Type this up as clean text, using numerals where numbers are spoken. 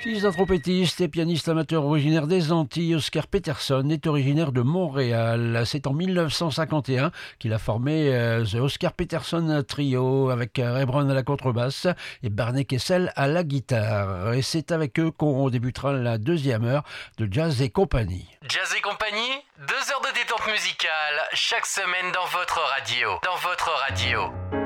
Fils d'un trompettiste et pianiste amateur originaire des Antilles, Oscar Peterson est originaire de Montréal. C'est en 1951 qu'il a formé The Oscar Peterson Trio avec Ray Brown à la contrebasse et Barney Kessel à la guitare. Et c'est avec eux qu'on débutera la deuxième heure de Jazz et Compagnie. Jazz et Compagnie, 2 heures de détente musicale chaque semaine dans votre radio.